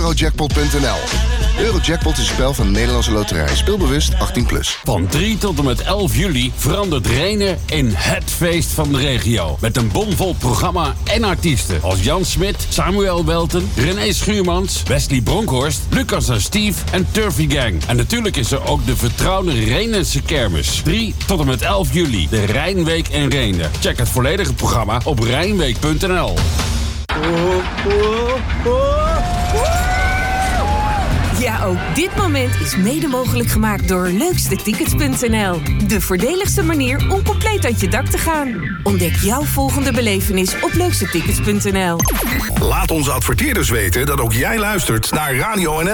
Eurojackpot.nl. Eurojackpot is een spel van de Nederlandse Loterij. Speelbewust 18+. Van 3 tot en met 11 juli verandert Rhenen in het feest van de regio. Met een bomvol programma en artiesten als Jan Smit, Samuel Welten, René Schuurmans, Wesley Bronkhorst, Lucas en Steve en Turfy Gang. En natuurlijk is er ook de vertrouwde Rhenense kermis. 3 tot en met 11 juli, de Rijnweek in Rhenen. Check het volledige programma op rijnweek.nl. Ja, ook dit moment is mede mogelijk gemaakt door leukstetickets.nl. De voordeligste manier om compleet uit je dak te gaan. Ontdek jouw volgende belevenis op leukstetickets.nl. Laat onze adverteerders weten dat ook jij luistert naar Radio NL.